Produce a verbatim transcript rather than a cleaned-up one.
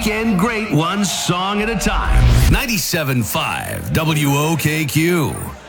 weekend great one song at a time. ninety-seven point five W O K Q.